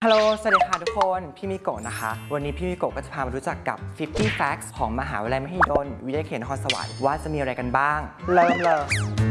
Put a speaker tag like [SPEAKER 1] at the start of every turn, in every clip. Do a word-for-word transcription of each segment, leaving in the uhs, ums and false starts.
[SPEAKER 1] ฮัลโหลสวัสดีค่ะทุกคนพี่มิโกะนะคะวันนี้พี่มิโกะก็จะพามารู้จักกับห้าสิบ facts ของมหาวิทยาลัยมหิดลวิทยาเขตนครสวรรค์ว่าจะมีอะไรกันบ้างเริ่มเลย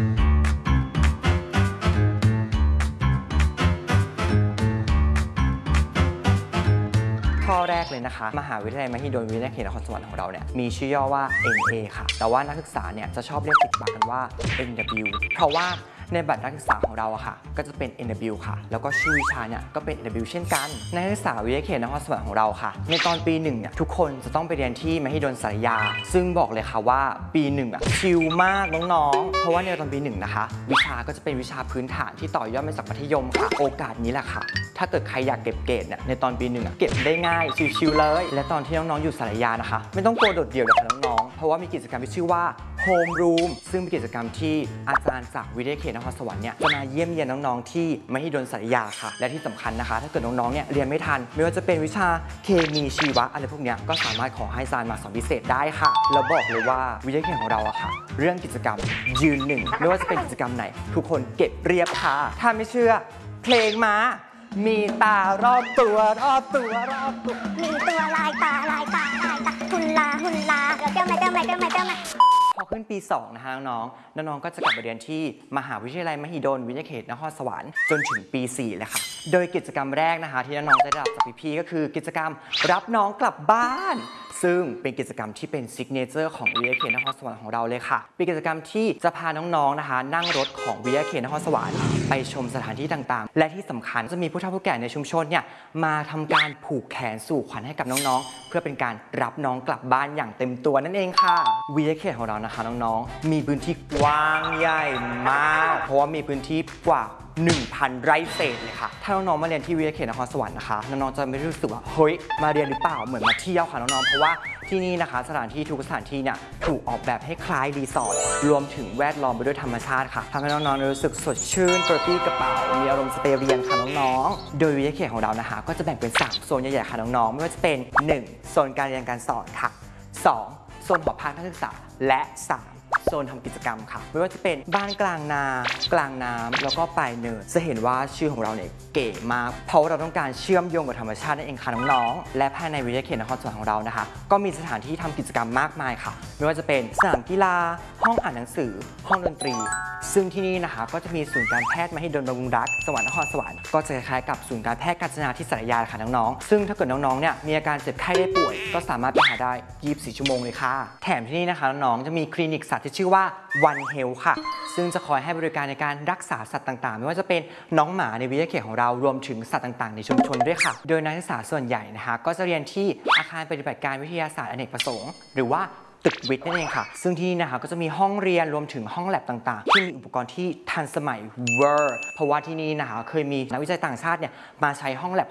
[SPEAKER 1] ข้อแรกเลยนะคะมหาวิทยาลัยมหิดลวิทยาเขตนครสวรรค์ของเราเนี่ยมีชื่อย่อว่า เอ็น เอ ค่ะแต่ว่านักศึกษาเนี่ยจะชอบเรียกติดปากกันว่า เอ็น ดับเบิลยู เพราะว่าในบัตรนักศึกษาของเราอะค่ะก็จะเป็น เอ็น ดับเบิลยู ค่ะแล้วก็ชื่อวิชาเนี่ยก็เป็น เอ็น ดับเบิลยู เช่นกันนักศึกษาวิทยาเขตนครสวรรค์ของเราค่ะในตอนปีหนึ่งเนี่ยทุกคนจะต้องไปเรียนที่มหิดลสารยาซึ่งบอกเลยค่ะว่าปีหนึ่งอะชิลมากน้องๆเพราะว่าในตอนปีหนึ่งนะคะวิชาก็จะเป็นวิชาพื้นฐานที่ต่อยอดมาจากมัธยมค่ะโอกาสนี้แหละค่ะถ้าเกิดใครอยากเก็บเกรดเนี่ยในตอนปีหนึ่งเก็บได้ง่ายชิลๆเลยและตอนที่น้องๆอยู่สารยานะคะไม่ต้องกลัวโดดเดี่ยวเลยค่ะน้องๆเพราะว่ามีกิจกรรมที่ชื่อว่าโฮมรูมซึ่งเป็นกิจกรรมที่อาจารย์จากวิทยาเขตนครสวรรค์เนี่ยจะมาเยี่ยมเยียนน้องๆที่มหิดลสารยาค่ะและที่สำคัญนะคะถ้าเกิดน้องๆเนี่ยเรียนไม่ทันไม่ว่าจะเป็นวิชาเคมีชีวะอะไรพวกนี้ก็สามารถขอให้อาจารย์มาสอนพิเศษได้ค่ะแล้วบอกเลยว่าวิทยาเขตของเราอะค่ะเรื่องกิจกรรมยืนหนึ่งไม่ว่าจะเป็นกิจกรรมไหนทุกคนเก็บเรียบค่ะถ้าไม่เชื่อเพลงมามีตารอบตัวรอบตัวรอบตัว
[SPEAKER 2] มีตัวลายตาลายตาลายตาหุ่นลาหุ่นลาเดี๋ยวเจ้าแม่เจ้าแม่เจ้าแม่เจ้าแม่
[SPEAKER 1] พอขึ้นปีสองนะคะน้องๆน้องๆก็จะกลับมาเรียนที่มหาวิทยาลัยมหิดลวิทยาเขตนครสวรรค์จนถึงปีสี่เลยค่ะโดยกิจกรรมแรกนะคะที่น้องๆจะได้รับจากพี่ๆก็คือกิจกรรมรับน้องกลับบ้านซึ่งเป็นกิจกรรมที่เป็นซิกเนเจอร์ของวิทยาเขตนครสวรรค์ของเราเลยค่ะเป็นกิจกรรมที่จะพาน้องๆนะคะนั่งรถของวิทยาเขตนครสวรรค์ไปชมสถานที่ต่างๆและที่สำคัญจะมีผู้เฒ่าผู้แก่ในชุมชนเนี่ยมาทำการผูกแขนสู่ขวัญให้กับน้องๆเพื่อเป็นการรับน้องกลับบ้านอย่างเต็มตัวนั่นเองค่ะวิทยาเขตของเรานะคะน้องๆมีพื้นที่กว้างใหญ่มากเพราะว่ามีพื้นที่กว่าหนึ่งพัน ไร่เศษเลยค่ะถ้าน้องๆมาเรียนที่วิทยาเขตนครสวรรค์นะคะน้องๆจะไม่รู้สึกว่าเฮ้ยมาเรียนหรือเปล่าเหมือนมาเที่ยวค่ะน้องๆเพราะว่าที่นี่นะคะสถานที่ทุกสถานที่เนี่ยถูกออกแบบให้คล้ายรีสอร์ทรวมถึงแวดล้อมไปด้วยธรรมชาติค่ะทำให้น้องๆรู้สึกสดชื่นกระปรี้กระเป๋ามีอารมณ์สเตย์เรียนค่ะน้องๆโดยวิทยาเขตของเรานะคะก็จะแบ่งเป็นสามโซนใหญ่ๆค่ะน้องๆไม่ว่าจะเป็นหนึ่งโซนการเรียนการสอนค่ะสองโซนหอพักนักศึกษาและสามโซนทำกิจกรรมค่ะไม่ว่าจะเป็นบ้านกลางนากลางน้ำแล้วก็ปลายเนินจะเห็นว่าชื่อของเราเนี่ยเก๋มากเพราะเราต้องการเชื่อมโยงกับธรรมชาตินั่นเองค่ะน้องๆและภายในวิทยาเขตนครสวรรค์ของเรานะคะก็มีสถานที่ทำกิจกรรมมากมายค่ะไม่ว่าจะเป็นสนามกีฬาห้องอ่านหนังสือห้องดนตรีซึ่งที่นี่นะคะก็จะมีศูนย์การแพทย์มหิดลบำรุงรักษ์จังหวัดนครสวรรค์ก็จะคล้ายๆกับศูนย์การแพทย์กาญจนาที่สารยาค่ะน้องๆซึ่งถ้าเกิดน้องๆเนี่ยมีอาการเจ็บไข้ได้ป่วยก็สามารถไปหาได้ยี่สิบสี่ชั่วโมงเลยค่ะแถมที่นี่นะคะน้องๆจะมีคลินิกสัตว์ที่ชื่อว่าOne Health ค่ะซึ่งจะคอยให้บริการในการรักษาสัตว์ต่างๆไม่ว่าจะเป็นน้องหมาในวิทยาเขตของเรารวมถึงสัตว์ต่างๆในชุมชนด้วยค่ะโดยนักศึกษาส่วนใหญ่นะคะก็จะเรียนที่อาคารปฏิบัติการวิทยาศาสตร์อเนกประสงค์หรือว่าตึกวิทย์นั่นเองค่ะซึ่งที่นี่นะคะก็จะมีห้องเรียนรวมถึงห้องแลบต่างๆที่มีอุปกรณ์ที่ทันสมัยเวอร์เพราะว่าที่นี่นะคะเคยมีนักวิจัยต่างชาติเนี่ยมาใช้ห้องแลบ